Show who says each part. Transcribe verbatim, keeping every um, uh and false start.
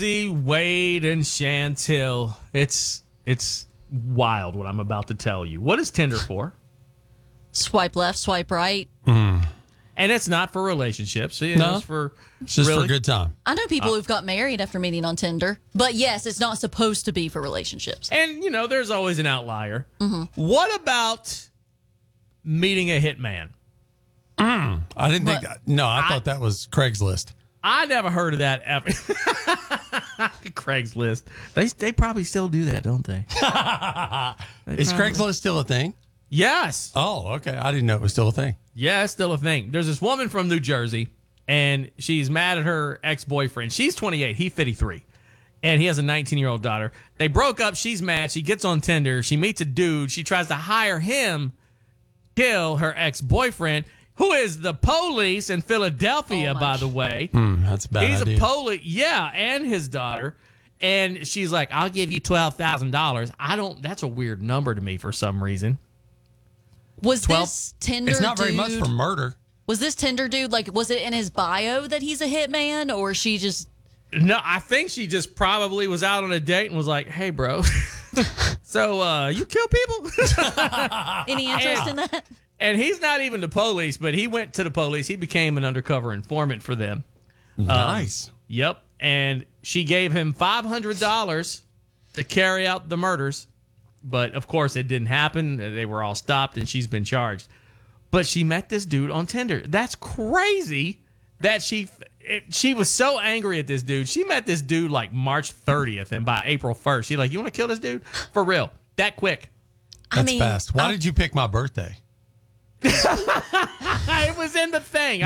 Speaker 1: Wade and Chantel. It's it's wild what I'm about to tell you. What is Tinder for?
Speaker 2: Swipe left, swipe right.
Speaker 1: Mm. And it's not for relationships. It's
Speaker 3: No.
Speaker 1: just for
Speaker 3: It's just
Speaker 1: really?
Speaker 3: for a good time.
Speaker 2: I know people
Speaker 1: Uh,
Speaker 2: who've got married after meeting on Tinder. But yes, it's not supposed to be for relationships.
Speaker 1: And, you know, there's always an outlier.
Speaker 2: Mm-hmm.
Speaker 1: What about meeting a hitman?
Speaker 3: Mm. I didn't think
Speaker 2: But-
Speaker 3: that. No, I, thought that was Craigslist.
Speaker 1: I never heard of that ever. Craigslist. They they probably still do that, don't they?
Speaker 3: Is Craigslist still a thing?
Speaker 1: Yes.
Speaker 3: Oh, okay. I didn't know it was still a thing.
Speaker 1: Yeah, it's still a thing. There's this woman from New Jersey, and she's mad at her ex-boyfriend. She's twenty-eight. He's fifty-three. And he has a nineteen-year-old daughter. They broke up. She's mad. She gets on Tinder. She meets a dude. She tries to hire him kill her ex-boyfriend, who is the police in Philadelphia,
Speaker 2: Oh, my
Speaker 1: by the way.
Speaker 3: Hmm, that's a bad
Speaker 1: He's
Speaker 3: idea.
Speaker 1: a police. Yeah, and his daughter. And she's like, I'll give you twelve thousand dollars. I don't, that's a weird number to me for some reason.
Speaker 2: Was
Speaker 1: twelve
Speaker 2: this Tinder
Speaker 3: It's not very
Speaker 2: dude,
Speaker 3: much for murder.
Speaker 2: Was this Tinder dude, like, was it in his bio that he's a hitman? Or she just...
Speaker 1: No, I think she just probably was out on a date and was like, hey, bro. so uh, you kill people?
Speaker 2: Any interest in that?
Speaker 1: And he's not even the police, but he went to the police. He became an undercover informant for them.
Speaker 3: Nice.
Speaker 1: Um, yep. And she gave him five hundred dollars to carry out the murders. But, of course, it didn't happen. They were all stopped, and she's been charged. But she met this dude on Tinder. That's crazy that she it, she was so angry at this dude. She met this dude like March thirtieth, and by April first, she's like, you want to kill this dude? For real. That quick.
Speaker 3: That's
Speaker 2: I mean,
Speaker 3: fast. Why
Speaker 2: I-
Speaker 3: did you pick my birthday?
Speaker 1: It was in the thing.